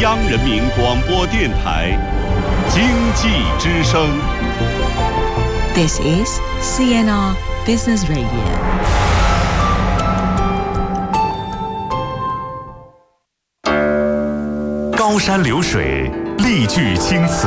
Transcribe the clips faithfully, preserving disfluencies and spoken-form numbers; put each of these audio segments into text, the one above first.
央人民广播电台经济之声。 This is C N R Business Radio。 高山流水，丽句青词，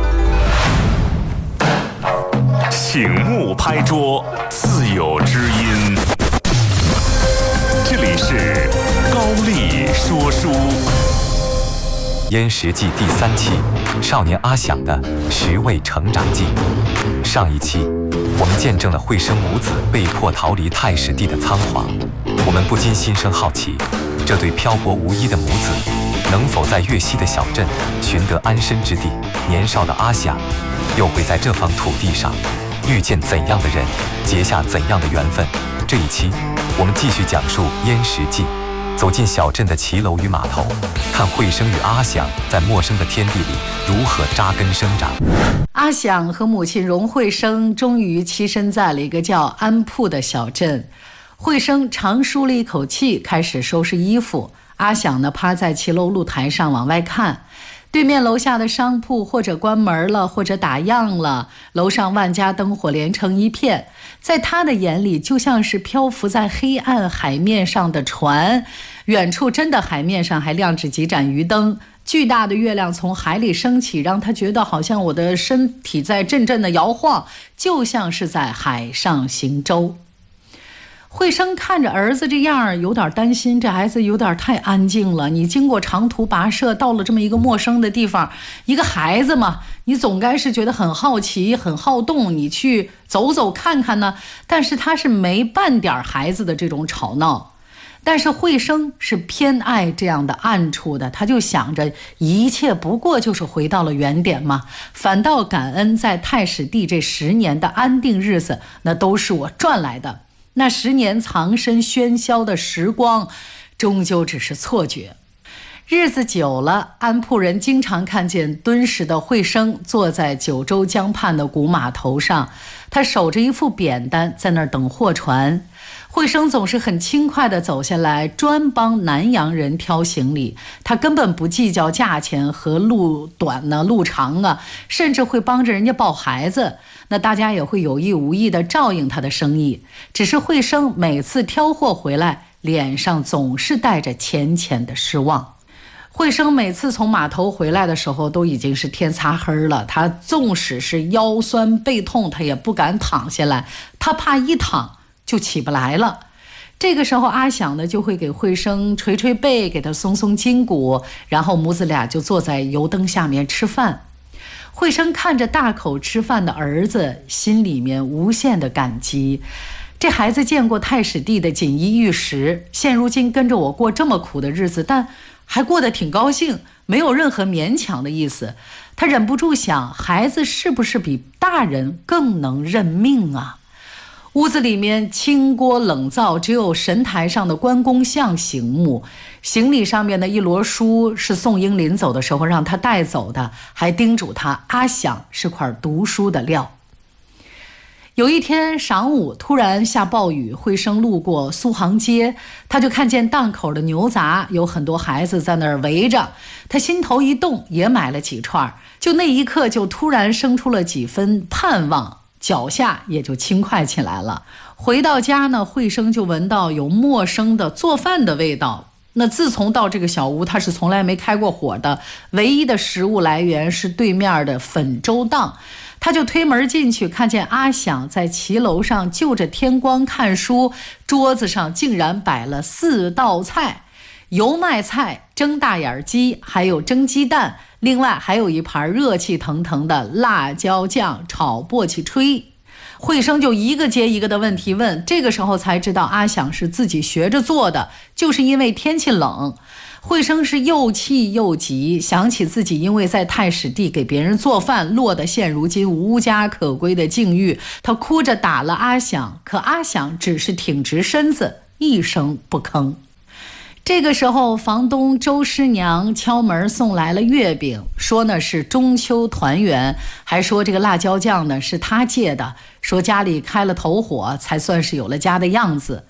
醒目拍桌，自有知音。这里是高丽说书。 燕时记第三期，少年阿响的十位成长记。上一期，我们见证了惠生母子被迫逃离太史地的仓皇，我们不禁心生好奇，这对漂泊无依的母子，能否在粤西的小镇寻得安身之地？年少的阿响，又会在这方土地上遇见怎样的人，结下怎样的缘分？这一期，我们继续讲述燕时记。走进小镇的骑楼与码头，看惠生与阿响在陌生的天地里如何扎根生长。 阿响和母亲荣惠生终于栖身在了一个叫安铺的小镇。惠生长舒了一口气，开始收拾衣服。阿响呢，趴在骑楼露台上往外看。对面楼下的商铺或者关门了，或者打烊了，楼上万家灯火连成一片，在他的眼里就像是漂浮在黑暗海面上的船，远处真的海面上还亮着几盏鱼灯，巨大的月亮从海里升起，让他觉得好像我的身体在阵阵的摇晃，就像是在海上行舟。惠生看着儿子这样，有点担心，这孩子有点太安静了。你经过长途跋涉，到了这么一个陌生的地方，一个孩子嘛，你总该是觉得很好奇、很好动，你去走走看看呢。但是他是没半点孩子的这种吵闹。但是惠生是偏爱这样的暗处的，他就想着一切不过就是回到了原点嘛，反倒感恩在太史地这十年的安定日子，那都是我赚来的。那十年藏身喧嚣的时光，终究只是错觉。日子久了，安铺人经常看见敦实的惠生坐在九州江畔的古码头上，他守着一副扁担在那儿等货船。惠生总是很轻快地走下来，专帮南洋人挑行李，他根本不计较价钱和路短呢、路长啊，甚至会帮着人家抱孩子。那大家也会有意无意地照应他的生意，只是惠生每次挑货回来，脸上总是带着浅浅的失望。惠生每次从码头回来的时候，都已经是天擦黑了，他纵使是腰酸背痛，他也不敢躺下来，他怕一躺就起不来了。这个时候阿响呢，就会给惠生捶捶背，给他松松筋骨，然后母子俩就坐在油灯下面吃饭。惠生看着大口吃饭的儿子，心里面无限的感激。这孩子见过太史地的锦衣玉食，现如今跟着我过这么苦的日子，但还过得挺高兴，没有任何勉强的意思。他忍不住想，孩子是不是比大人更能认命啊？屋子里面清锅冷灶，只有神台上的关公像醒目。行李上面的一摞书是宋英临走的时候让他带走的，还叮嘱他阿响是块读书的料。有一天晌午，突然下暴雨，惠生路过苏杭街，他就看见档口的牛杂有很多孩子在那儿围着，他心头一动，也买了几串。就那一刻，就突然生出了几分盼望，脚下也就轻快起来了。回到家呢，惠生就闻到有陌生的做饭的味道。那自从到这个小屋，他是从来没开过火的，唯一的食物来源是对面的粉粥档。他就推门进去，看见阿响在骑楼上就着天光看书，桌子上竟然摆了四道菜，油麦菜、蒸大眼鸡，还有蒸鸡蛋，另外还有一盘热气腾腾的辣椒酱炒簸箕炊。惠生就一个接一个的问题问，这个时候才知道阿响是自己学着做的，就是因为天气冷。惠生是又气又急，想起自己因为在太史地给别人做饭，落得现如今无家可归的境遇，他哭着打了阿响，可阿响只是挺直身子，一声不吭。这个时候，房东周师娘敲门送来了月饼，说呢是中秋团圆，还说这个辣椒酱呢是他借的，说家里开了头火，才算是有了家的样子。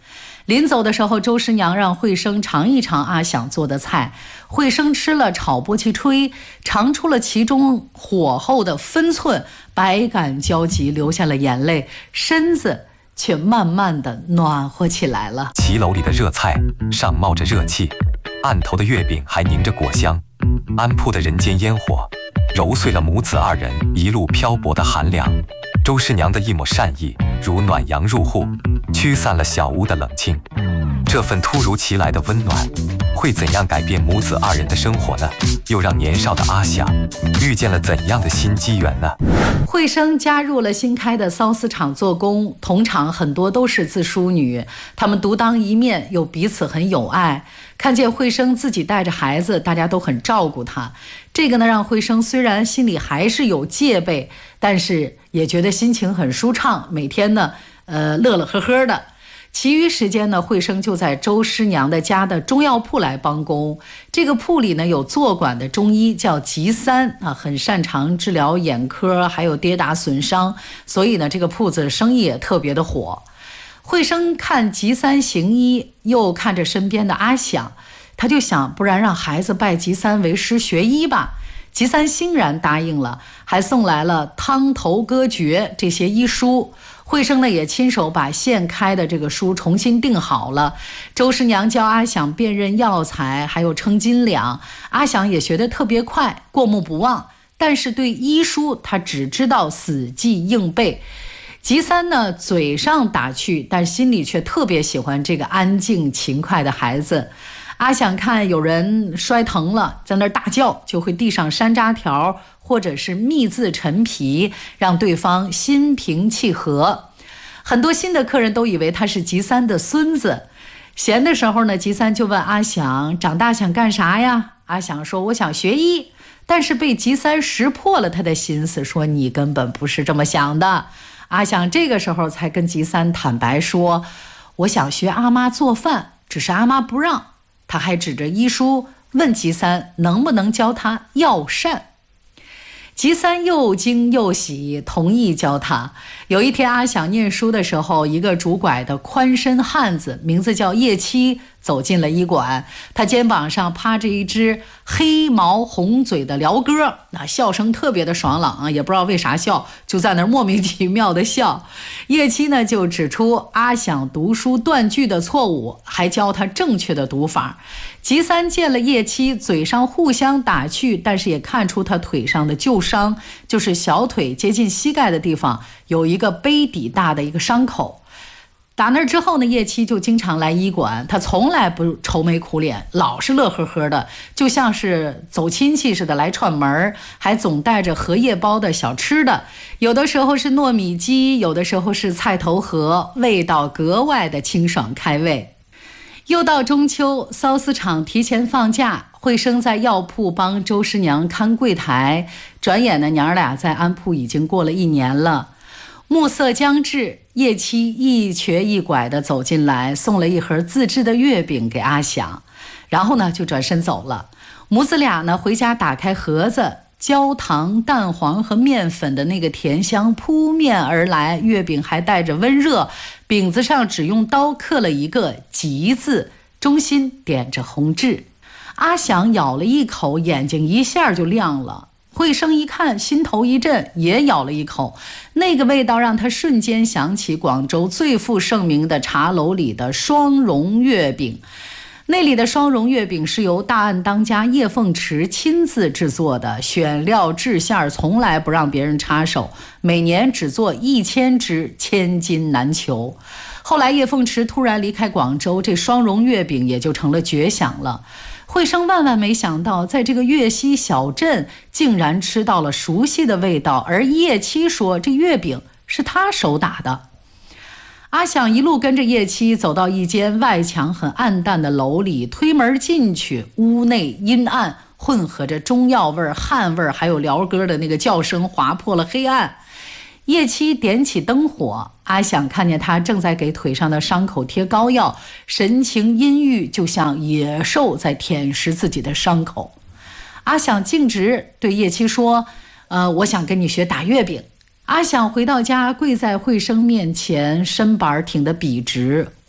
临走的时候，周师娘让惠生尝一尝阿想做的菜。惠生吃了炒波气吹，尝出了其中火候的分寸，百感交集，流下了眼泪，身子却慢慢的暖和起来了。 骑楼里的热菜上冒着热气，案头的月饼还凝着果香，安铺的人间烟火揉碎了母子二人一路漂泊的寒凉。周师娘的一抹善意如暖阳入户，驱散了小屋的冷清。这份突如其来的温暖会怎样改变母子二人的生活呢？又让年少的阿想遇见了怎样的新机缘呢？ 惠生加入了新开的缫丝厂做工，同厂很多都是自梳女，她们独当一面，又彼此很友爱。看见惠生自己带着孩子，大家都很照顾她。这个呢，让惠生虽然心里还是有戒备，但是也觉得心情很舒畅，每天呢，呃，乐乐呵呵的。其余时间呢，惠生就在周师娘的家的中药铺来帮工。这个铺里呢，有坐馆的中医叫吉三啊，很擅长治疗眼科还有跌打损伤，所以呢，这个铺子生意也特别的火。惠生看吉三行医，又看着身边的阿想，他就想，不然让孩子拜吉三为师学医吧。吉三欣然答应了，还送来了汤头歌诀这些医书。惠生呢也亲手把现开的这个书重新订好了。周师娘教阿想辨认药材，还有称斤两，阿想也学得特别快，过目不忘。但是对医书他只知道死记硬背。吉三呢嘴上打趣，但心里却特别喜欢这个安静勤快的孩子。阿想看有人摔疼了，在那儿大叫，就会递上山楂条或者是蜜渍陈皮，让对方心平气和。很多新的客人都以为他是吉三的孙子。闲的时候呢，吉三就问阿想，长大想干啥呀？阿想说，我想学医。但是被吉三识破了他的心思，说你根本不是这么想的。阿想这个时候才跟吉三坦白说，我想学阿妈做饭，只是阿妈不让。他还指着医书问吉三能不能教他药膳。吉三又惊又喜，同意教他。有一天阿想念书的时候，一个拄拐的宽身汉子，名字叫叶七，走进了医馆。他肩膀上趴着一只黑毛红嘴的鹩哥，那笑声特别的爽朗啊，也不知道为啥笑，就在那儿莫名其妙的笑。叶七呢就指出阿想读书断句的错误，还教他正确的读法。吉三见了叶七，嘴上互相打趣，但是也看出他腿上的旧伤，就是小腿接近膝盖的地方有一个杯底大的一个伤口。打那之后呢，叶七就经常来医馆，他从来不愁眉苦脸，老是乐呵呵的，就像是走亲戚似的来串门，还总带着荷叶包的小吃的，有的时候是糯米鸡，有的时候是菜头盒，味道格外的清爽开胃。又到中秋，缫丝厂提前放假，惠生在药铺帮周师娘看柜台。转眼呢，娘儿俩在安铺已经过了一年了。暮色将至，叶七一瘸一拐地走进来，送了一盒自制的月饼给阿想，然后呢就转身走了。母子俩呢回家打开盒子，焦糖、蛋黄和面粉的那个甜香扑面而来，月饼还带着温热，饼子上只用刀刻了一个吉字，中心点着红痣。阿想咬了一口，眼睛一下就亮了。惠生一看，心头一震，也咬了一口，那个味道让他瞬间想起广州最负盛名的茶楼里的双蓉月饼。那里的双蓉月饼是由大案当家叶凤池亲自制作的，选料制馅从来不让别人插手，每年只做一千只，千金难求。后来叶凤池突然离开广州，这双蓉月饼也就成了绝响了。惠生万万没想到，在这个粤西小镇竟然吃到了熟悉的味道，而叶七说这月饼是他手打的。阿想一路跟着叶七走到一间外墙很暗淡的楼里，推门进去，屋内阴暗，混合着中药味、汗味，还有鹩哥的那个叫声划破了黑暗。叶七点起灯火，阿想看见他正在给腿上的伤口贴膏药，神情阴郁，就像野兽在舔食自己的伤口。阿想径直对叶七说，呃，我想跟你学打月饼。阿想回到家，跪在惠生面前，身板挺得笔直。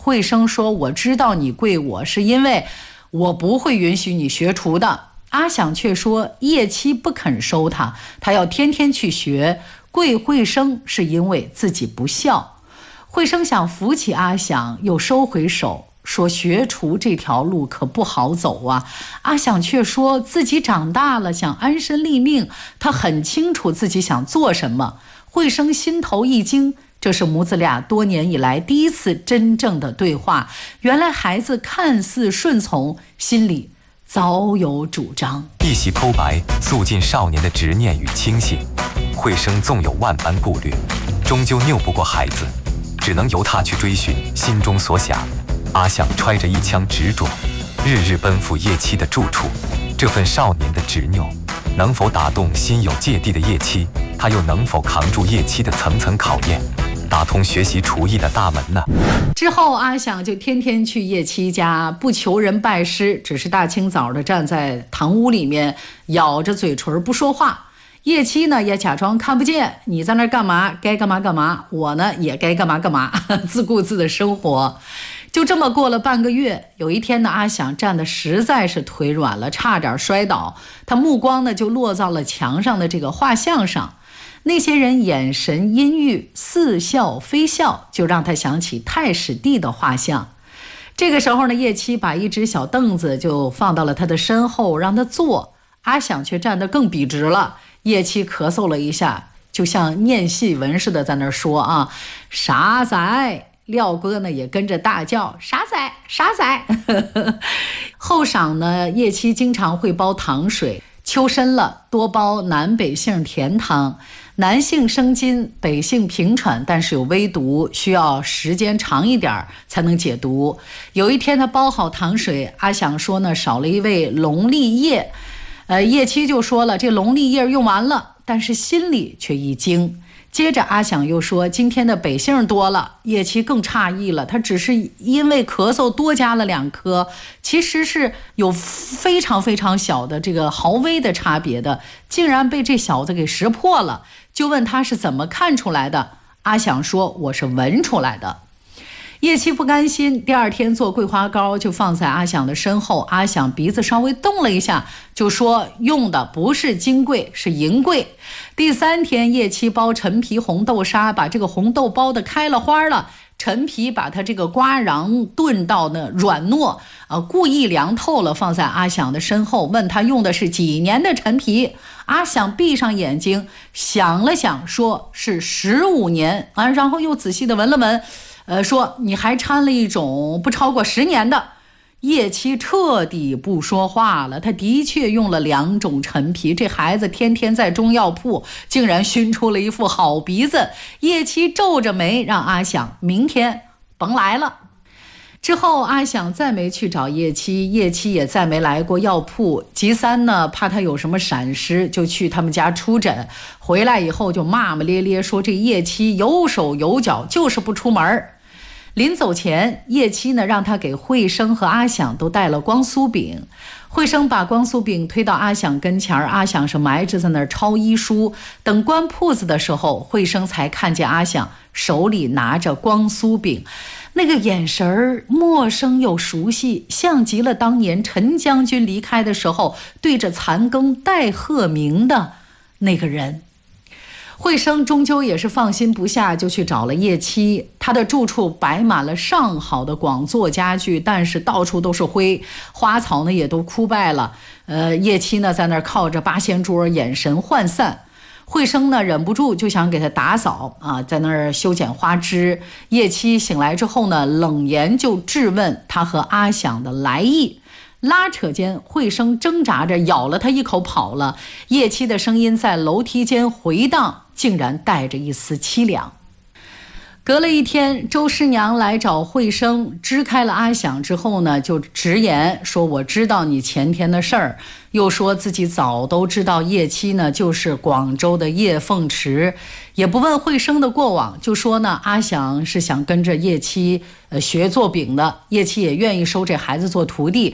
惠生说我知道你跪我是因为我不会允许你学厨的。阿想却说叶七不肯收他，他要天天去学，跪惠生是因为自己不孝。惠生想扶起阿想，又收回手，说学厨这条路可不好走啊。阿想却说自己长大了，想安身立命，他很清楚自己想做什么。惠生心头一惊，这是母子俩多年以来第一次真正的对话。原来孩子看似顺从，心里早有主张。 一袭剖白，诉尽少年的执念与轻信。惠生纵有万般顾虑，终究拗不过孩子，只能由他去追寻心中所想。阿想揣着一腔执着，日日奔赴叶七的住处。这份少年的执拗，能否打动心有芥蒂的叶七？他又能否扛住叶七的层层考验，打通学习厨艺的大门呢？ 之后阿想就天天去叶七家，不求人拜师，只是大清早的站在堂屋里面，咬着嘴唇不说话。叶七呢也假装看不见，你在那儿干嘛？该干嘛干嘛，我呢也该干嘛干嘛，自顾自的生活。就这么过了半个月，有一天呢，阿想站得实在是腿软了，差点摔倒。他目光呢就落到了墙上的这个画像上，那些人眼神阴郁，似笑非笑，就让他想起太史帝的画像。这个时候呢，叶七把一只小凳子就放到了他的身后，让他坐。阿想却站得更笔直了。叶七咳嗽了一下，就像念戏文似的在那儿说啊，傻仔。廖哥呢也跟着大叫傻仔傻仔。后晌呢，叶七经常会煲糖水，秋深了多煲南北杏甜汤。南杏生津，北杏平喘，但是有微毒，需要时间长一点才能解毒。有一天他煲好糖水，阿想说呢少了一味龙利叶，呃，叶七就说了这龙利叶用完了，但是心里却一惊。接着阿想又说今天的北杏多了，叶七更诧异了，他只是因为咳嗽多加了两颗，其实是有非常非常小的这个毫微的差别的，竟然被这小子给识破了，就问他是怎么看出来的。阿想说我是闻出来的。叶七不甘心，第二天做桂花糕就放在阿想的身后，阿想鼻子稍微动了一下，就说用的不是金桂，是银桂。第三天叶七包陈皮红豆沙，把这个红豆包的开了花了，陈皮把它这个瓜瓤炖到呢软糯，呃，故意凉透了，放在阿想的身后，问他用的是几年的陈皮。阿想闭上眼睛想了想，说是十五年啊，然后又仔细的闻了闻，呃，说你还掺了一种不超过十年的。叶七彻底不说话了，他的确用了两种陈皮，这孩子天天在中药铺，竟然熏出了一副好鼻子。叶七皱着眉让阿想明天甭来了。之后阿想再没去找叶七，叶七也再没来过药铺。吉三呢怕他有什么闪失，就去他们家出诊，回来以后就骂骂咧咧说这叶七有手有脚，就是不出门。临走前，叶七呢让他给惠生和阿想都带了光酥饼。惠生把光酥饼推到阿想跟前，阿想是埋着在那儿抄医书。等关铺子的时候，惠生才看见阿想手里拿着光酥饼，那个眼神儿陌生又熟悉，像极了当年陈将军离开的时候对着残羹带鹤鸣的那个人。惠生终究也是放心不下，就去找了叶七。他的住处摆满了上好的广座家具，但是到处都是灰，花草呢也都枯败了。呃，叶七呢在那儿靠着八仙桌，眼神涣散。惠生呢忍不住就想给他打扫啊，在那儿修剪花枝。叶七醒来之后呢，冷言就质问他和阿想的来意。拉扯间，惠生挣扎着咬了他一口跑了。叶七的声音在楼梯间回荡，竟然带着一丝凄凉。隔了一天，周师娘来找惠生，支开了阿想之后呢，就直言说我知道你前天的事儿，又说自己早都知道叶七呢就是广州的叶凤池，也不问惠生的过往，就说呢阿想是想跟着叶七呃学做饼的，叶七也愿意收这孩子做徒弟。